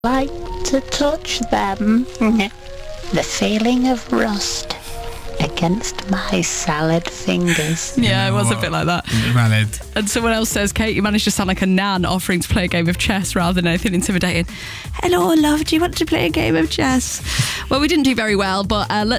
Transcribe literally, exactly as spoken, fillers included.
like to touch them. The feeling of rust against my salad fingers. Yeah, it was a bit like that. Valid. And someone else says, Kate, you managed to sound like a nan offering to play a game of chess rather than anything intimidating. Hello, love, do you want to play a game of chess? Well, we didn't do very well, but uh, let's